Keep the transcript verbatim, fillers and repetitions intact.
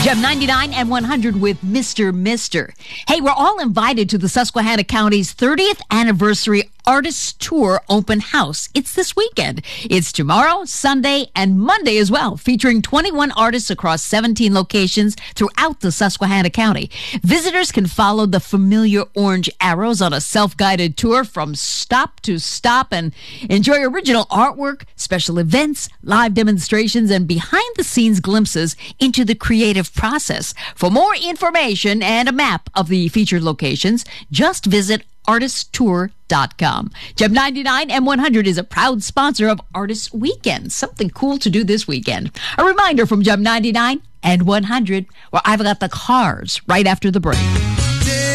Gem ninety-nine and one hundred with Mister Mister. Hey, we're all invited to the Susquehanna County's thirtieth anniversary Artists Tour Open House. It's this weekend. It's tomorrow, Sunday, and Monday as well, featuring twenty-one artists across seventeen locations throughout the Susquehanna County. Visitors can follow the familiar orange arrows on a self-guided tour from stop to stop and enjoy original artwork, special events, live demonstrations, and behind-the-scenes glimpses into the creative process. For more information and a map of the featured locations, just visit artist tour dot com. Gem ninety-nine and one hundred is a proud sponsor of Artists Weekend. Something cool to do this weekend. A reminder from Gem ninety-nine and one hundred, where I've got the cars right after the break.